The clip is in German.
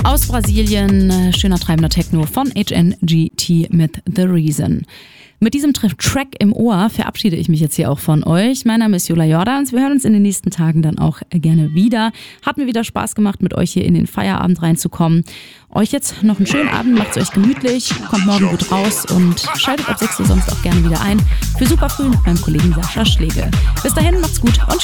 Aus Brasilien, schöner treibender Techno von HNGT mit The Reason. Mit diesem Track im Ohr verabschiede ich mich jetzt hier auch von euch. Mein Name ist Jola Jordans. Wir hören uns in den nächsten Tagen dann auch gerne wieder. Hat mir wieder Spaß gemacht, mit euch hier in den Feierabend reinzukommen. Euch jetzt noch einen schönen Abend, macht's euch gemütlich, kommt morgen gut raus und schaltet ab 6 Uhr sonst auch gerne wieder ein für Superfrüh mit meinem Kollegen Sascha Schlegel. Bis dahin, macht's gut und